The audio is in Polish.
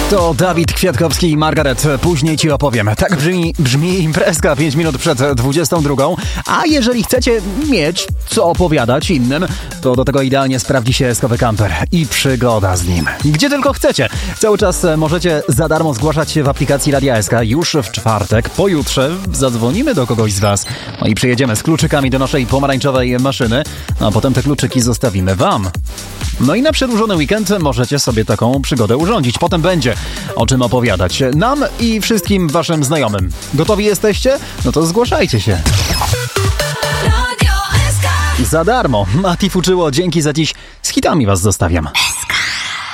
To Dawid Kwiatkowski i Margaret. Później ci opowiem. Tak brzmi imprezka 5 minut przed 22. A jeżeli chcecie mieć co opowiadać innym, to do tego idealnie sprawdzi się Eskowy Camper i przygoda z nim. Gdzie tylko chcecie. Cały czas możecie za darmo zgłaszać się w aplikacji Radia SK. Już w czwartek, pojutrze zadzwonimy do kogoś z was. No i przyjedziemy z kluczykami do naszej pomarańczowej maszyny, a potem te kluczyki zostawimy wam. No i na przedłużony weekend możecie sobie taką przygodę urządzić. Potem będzie o czym opowiadać nam i wszystkim waszym znajomym. Gotowi jesteście? No to zgłaszajcie się. Za darmo. Mati Fuczyło, dzięki za dziś. Z hitami was zostawiam.